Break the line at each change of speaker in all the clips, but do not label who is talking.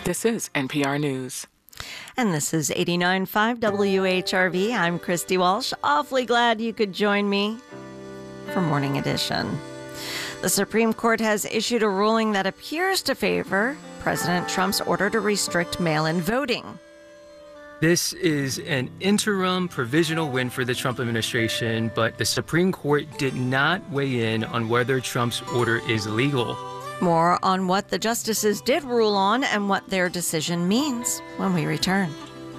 This is NPR News.
And this is 89.5 WHRV. I'm Christy Walsh. Awfully glad you could join me for Morning Edition. The Supreme Court has issued a ruling that appears to favor President Trump's order to restrict mail-in voting.
This is an interim provisional win for the Trump administration, but the Supreme Court did not weigh in on whether Trump's order is legal.
More on what the justices did rule on and what their decision means when we return.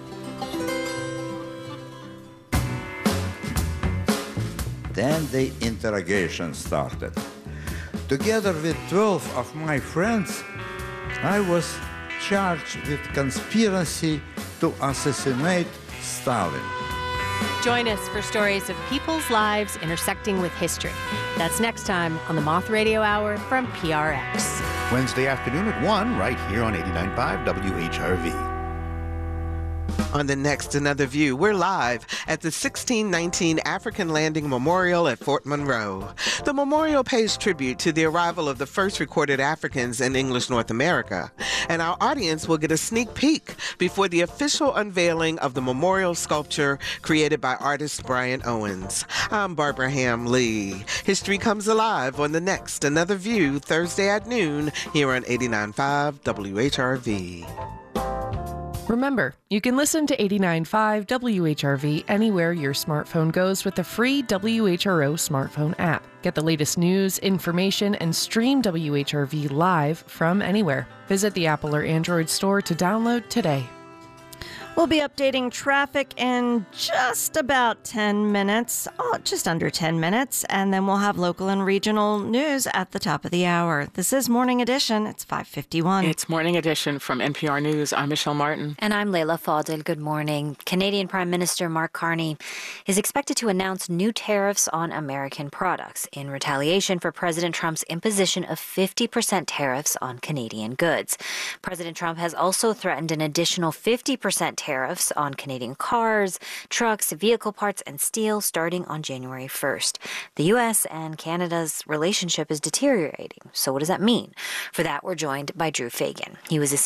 Then the interrogation started. Together with 12 of my friends, I was charged with conspiracy to assassinate Stalin.
Join us for stories of people's lives intersecting with history. That's next time on the Moth Radio Hour from PRX.
Wednesday afternoon at 1, right here on 89.5 WHRV.
On the next Another View, we're live at the 1619 African Landing Memorial at Fort Monroe. The memorial pays tribute to the arrival of the first recorded Africans in English North America, and our audience will get a sneak peek before the official unveiling of the memorial sculpture created by artist Brian Owens. I'm Barbara Ham Lee. History comes alive on the next Another View, Thursday at noon, here on 89.5 WHRV.
Remember, you can listen to 89.5 WHRV anywhere your smartphone goes with the free WHRO smartphone app. Get the latest news, information, and stream WHRV live from anywhere. Visit the Apple or Android store to download today.
We'll be updating traffic in just about 10 minutes, just under 10 minutes, and then we'll have local and regional news at the top of the hour. This is Morning Edition. It's 5:51.
It's Morning Edition from NPR News. I'm Michelle Martin.
And I'm Leila Fadel. Good morning. Canadian Prime Minister Mark Carney is expected to announce new tariffs on American products in retaliation for President Trump's imposition of 50% tariffs on Canadian goods. President Trump has also threatened an additional 50% tariffs on Canadian cars, trucks, vehicle parts, and steel starting on January 1st. The U.S. and Canada's relationship is deteriorating. So what does that mean? For that, we're joined by Drew Fagan. He was a